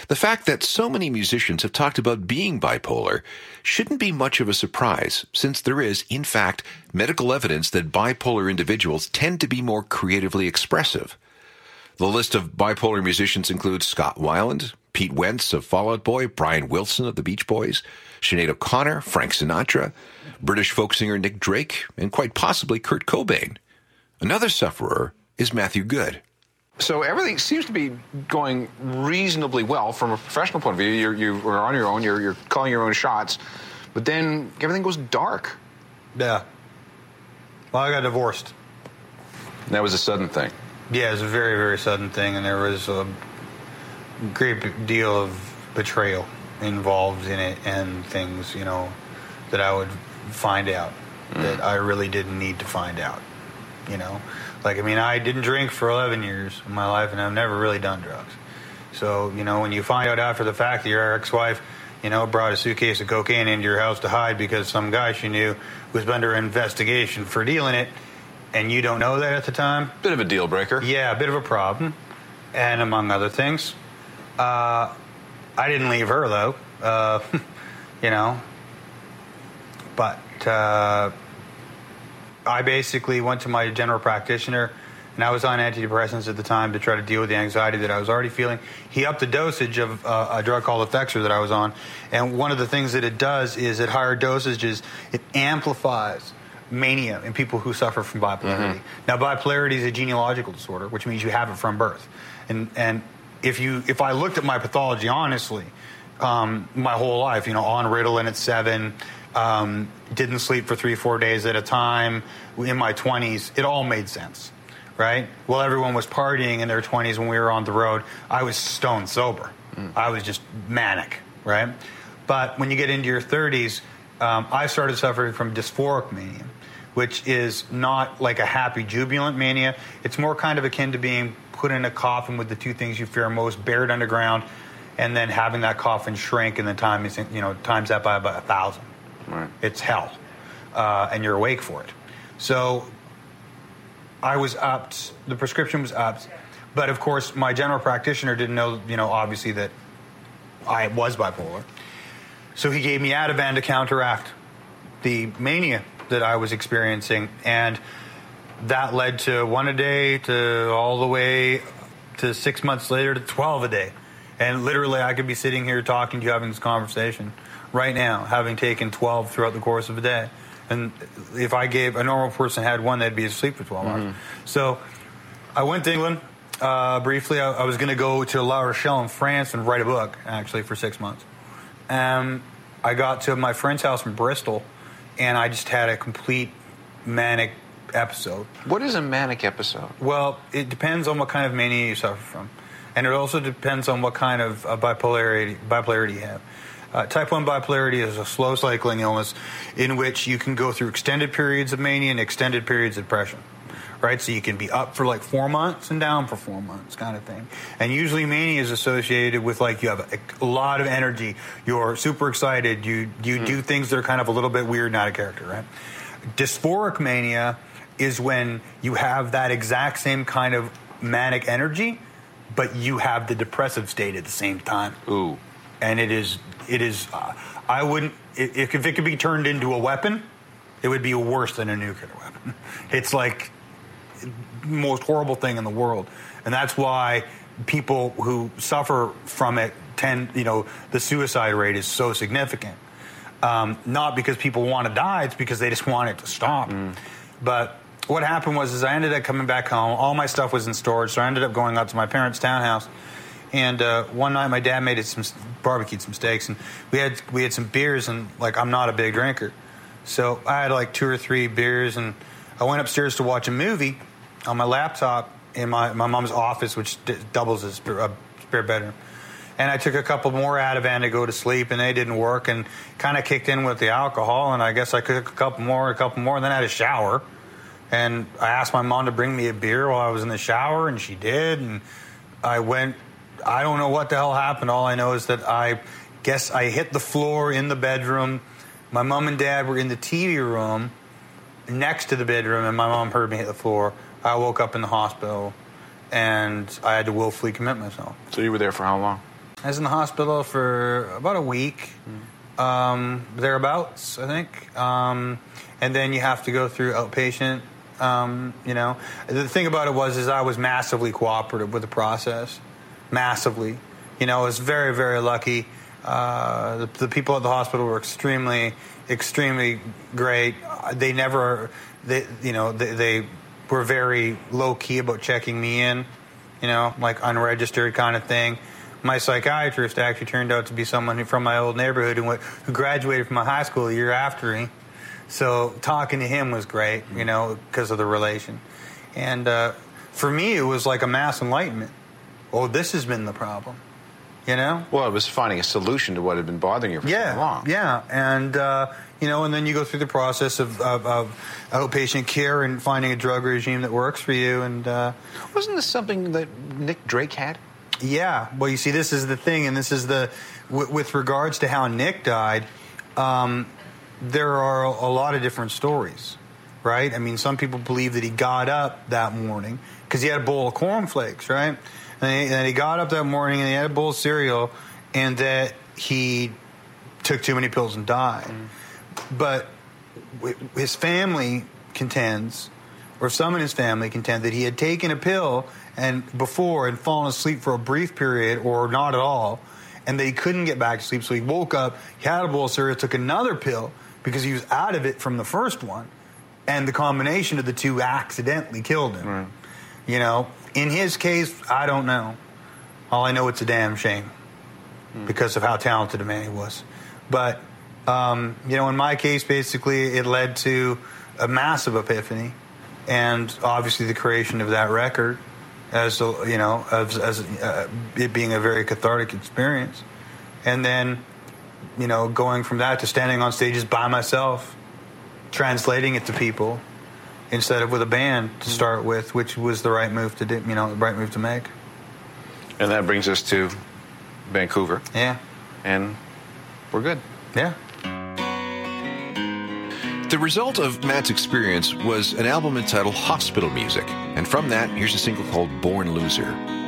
The fact that so many musicians have talked about being bipolar shouldn't be much of a surprise, since there is, in fact, medical evidence that bipolar individuals tend to be more creatively expressive. The list of bipolar musicians includes Scott Weiland, Pete Wentz of Fall Out Boy, Brian Wilson of the Beach Boys, Sinead O'Connor, Frank Sinatra, British folk singer Nick Drake, and quite possibly Kurt Cobain. Another sufferer is Matthew Good. So everything seems to be going reasonably well from a professional point of view. You're on your own, you're calling your own shots, but then everything goes dark. Yeah. Well, I got divorced. And that was a sudden thing. Yeah, it was a very, very sudden thing, and there was a great deal of betrayal involved in it and things, that I would find out that I really didn't need to find out, I didn't drink for 11 years of my life, and I've never really done drugs. So, when you find out after the fact that your ex-wife, brought a suitcase of cocaine into your house to hide because some guy she knew was under investigation for dealing it, and you don't know that at the time. Bit of a deal breaker. Yeah, a bit of a problem. And among other things, I didn't leave her, though, But I basically went to my general practitioner, and I was on antidepressants at the time to try to deal with the anxiety that I was already feeling. He upped the dosage of a drug called Effexor that I was on, and one of the things that it does is at higher dosages, it amplifies mania in people who suffer from bipolarity. Mm-hmm. Now, bipolarity is a genealogical disorder, which means you have it from birth. And if I looked at my pathology honestly, my whole life, on Ritalin at 7, didn't sleep for 3-4 days at a time, in my 20s, it all made sense, right? Well, everyone was partying in their 20s when we were on the road. I was stone sober. I was just manic, right? But when you get into your 30s, I started suffering from dysphoric mania, which is not like a happy, jubilant mania. It's more kind of akin to being put in a coffin with the two things you fear most, buried underground, and then having that coffin shrink, and then times that by about 1,000. Right. It's hell, and you're awake for it. So I was upped. The prescription was upped, but of course my general practitioner didn't know, obviously that I was bipolar. So he gave me Ativan to counteract the mania that I was experiencing, and that led to 1 a day to all the way to 6 months later to 12 a day. And literally I could be sitting here talking to you, having this conversation right now, having taken 12 throughout the course of a day. And if I gave a normal person had one, they'd be asleep for 12 hours. So I went to England briefly. I was going to go to La Rochelle in France and write a book, actually, for 6 months. I got to my friend's house in Bristol, and I just had a complete manic episode. What is a manic episode? Well, it depends on what kind of mania you suffer from. And it also depends on what kind of bipolarity you have. Type 1 bipolarity is a slow cycling illness in which you can go through extended periods of mania and extended periods of depression. Right? So you can be up for like 4 months and down for 4 months kind of thing. And usually mania is associated with like you have a lot of energy. You're super excited. You do things that are kind of a little bit weird and out of character, right? Dysphoric mania is when you have that exact same kind of manic energy, but you have the depressive state at the same time. Ooh. And it is. I wouldn't. If it could be turned into a weapon, it would be worse than a nuclear weapon. It's like the most horrible thing in the world, and that's why people who suffer from it the suicide rate is so significant. Not because people want to die; it's because they just want it to stop. But what happened was I ended up coming back home. All my stuff was in storage, so I ended up going out to my parents' townhouse. And one night, my dad barbecued some steaks, and we had some beers. And like, I'm not a big drinker, so I had like 2 or 3 beers, and I went upstairs to watch a movie on my laptop in my mom's office, which doubles as a spare bedroom. And I took a couple more Ativan to go to sleep, and they didn't work, and kind of kicked in with the alcohol. And I guess I took a couple more, and then I had a shower. And I asked my mom to bring me a beer while I was in the shower, and she did. And I went. I don't know what the hell happened. All I know is that I guess I hit the floor in the bedroom. My mom and dad were in the TV room next to the bedroom, and my mom heard me hit the floor. I woke up in the hospital, and I had to willfully commit myself. So you were there for how long? I was in the hospital for about a week, thereabouts, I think. And then you have to go through outpatient. You know, the thing about it was I was massively cooperative with the process, massively. You know, I was very, very lucky. The people at the hospital were extremely, extremely great. They were very low key about checking me in. You know, like unregistered kind of thing. My psychiatrist actually turned out to be someone from my old neighborhood who graduated from my high school the year after me. So talking to him was great, you know, because of the relation. And for me, it was like a mass enlightenment. Oh, this has been the problem, you know? Well, it was finding a solution to what had been bothering you for so long. Yeah, and, you know, and then you go through the process of outpatient care and finding a drug regime that works for you. And wasn't this something that Nick Drake had? Yeah. Well, you see, this is the thing, and this is with regards to how Nick died, there are a lot of different stories, right? I mean, some people believe that he got up that morning because he had a bowl of cornflakes, right? And he got up that morning and he had a bowl of cereal and that he took too many pills and died. But his family contends, or some in his family contend, that he had taken a pill before and fallen asleep for a brief period or not at all, and that he couldn't get back to sleep. So he woke up, he had a bowl of cereal, took another pill, because he was out of it from the first one, and the combination of the two accidentally killed him. Right. You know, in his case, I don't know. All I know, it's a damn shame because of how talented a man he was. But, you know, in my case, basically, it led to a massive epiphany, and obviously the creation of that record as you know, as it being a very cathartic experience, and then, you know, going from that to standing on stages by myself, translating it to people instead of with a band to start with, which was the right move to do, you know, the right move to make. And that brings us to Vancouver. Yeah. And we're good. Yeah. The result of Matt's experience was an album entitled Hospital Music, and from that, here's a single called Born Loser.